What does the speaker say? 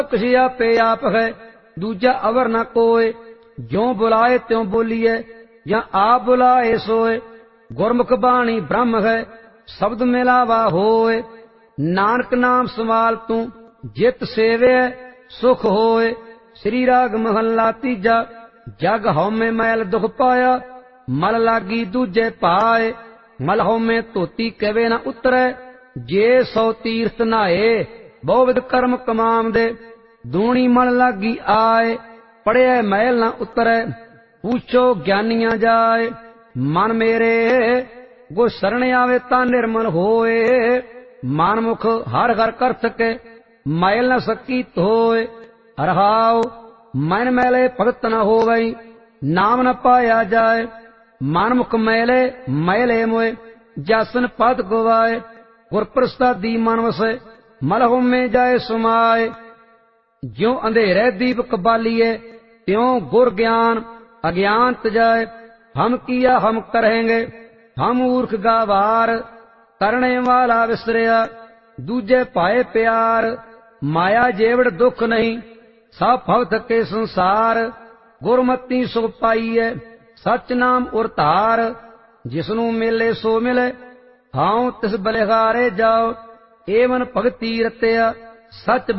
किसी आपे आप है, दूजा अवर न कोय। ज्यों बुलाए त्यों बोलिए, या आप बुलाए सोए। गुरमुख बाणी ब्रह्म है, शब्द मिलावा होए। नानक नाम संभाल तू, जित सेवे सुख होए। श्री राग महला तीजा। जग हौमे मैल दुख पाया, मल लागी दूजे पाए। मल हौमे धोती कवे न उतरै, जे 100 तीर्थ नहाए। बहुविध कर्म कमाम दे, दूनी मल लागी आए। पढ़िया मैल न उतरै, पूछो ज्ञानिया जाए। मन मेरे गो शरण आवे ता निर्मल होए। मनमुख हर हर कर सके, मैल न सकी धोए। रहाओ मन मैले भगत न होवई, नाम न पाया जाए। मनमुख मैले मैले मोए, जासन पद गवाए। गुर प्रसादी मन वसे, मल होमे जाए समाए। ज्यों अंधेरे दीपक बालिए, त्यों गुर ज्ञान अज्ञान तजाए। हम किया हम करेंगे, हम मूर्ख गावार। करने वाला विसरिया, दूजे पाए प्यार। माया जेवड़ दुख नहीं, सब भगत के संसार। गुरमती सुख पाईए, सच नाम उरतार। जिसनू मिले सो मिले, हाउ तिस बलिहारे जाओ। एवं भगती रत्या, सच